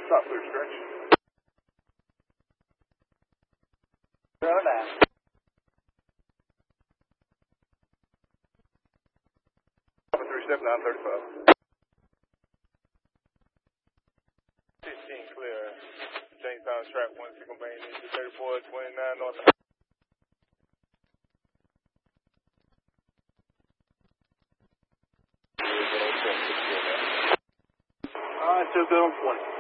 Stop clear stretch. Zero nine. 37935. 15 clear. Jamestown track 1 single main into 3429 north. Still good on 20.